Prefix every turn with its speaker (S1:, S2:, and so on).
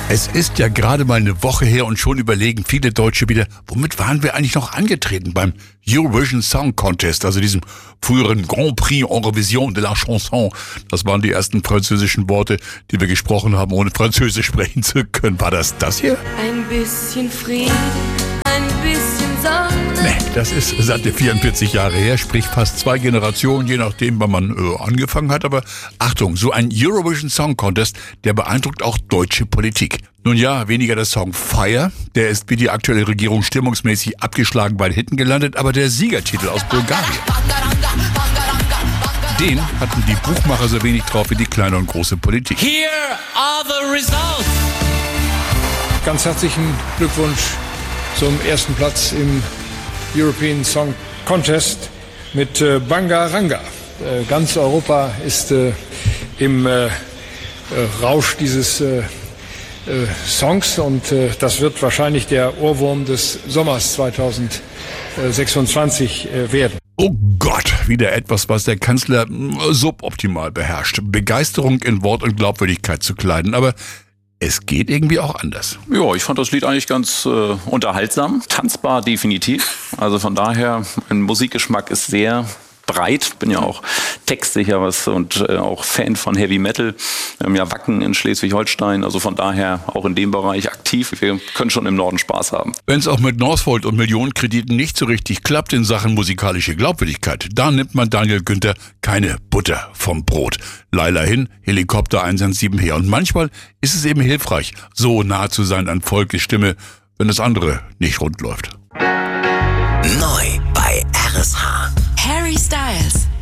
S1: Es ist ja gerade mal eine Woche her und schon überlegen viele Deutsche wieder, womit waren wir eigentlich noch angetreten beim Eurovision Song Contest, also diesem früheren Grand Prix Eurovision de la Chanson. Das waren die ersten französischen Worte, die wir gesprochen haben, ohne Französisch sprechen zu können. War das hier?
S2: Ein bisschen Frieden, ein bisschen Sonne.
S1: Nee, das ist satte 44 Jahre her, sprich fast 2 Generationen, je nachdem, wann man angefangen hat. Aber Achtung, so ein Eurovision Song Contest, der beeindruckt auch deutsche Politik. Nun ja, weniger der Song Fire, der ist wie die aktuelle Regierung stimmungsmäßig abgeschlagen bei Hitten gelandet, aber der Siegertitel aus Bulgarien, den hatten die Buchmacher so wenig drauf wie die kleine und große Politik.
S3: Here are the results.
S4: Ganz herzlichen Glückwunsch zum ersten Platz im European Song Contest mit Bangaranga. Ganz Europa ist im Rausch dieses Songs und das wird wahrscheinlich der Ohrwurm des Sommers 2026 werden.
S1: Oh Gott, wieder etwas, was der Kanzler suboptimal beherrscht. Begeisterung in Wort und Glaubwürdigkeit zu kleiden, aber es geht irgendwie auch anders.
S5: Ja, ich fand das Lied eigentlich ganz unterhaltsam, tanzbar definitiv. Also von daher, mein Musikgeschmack ist sehr breit, bin ja auch textsicher und auch Fan von Heavy Metal. Wir haben ja Wacken in Schleswig-Holstein, also von daher auch in dem Bereich aktiv. Wir können schon im Norden Spaß haben.
S1: Wenn es auch mit Northvolt und Millionenkrediten nicht so richtig klappt in Sachen musikalische Glaubwürdigkeit, da nimmt man Daniel Günther keine Butter vom Brot. Leila hin, Helikopter 117 her. Und manchmal ist es eben hilfreich, so nah zu sein an Volkes Stimme, wenn das andere nicht rund läuft.
S6: Neu bei RSH.
S2: Harry Styles.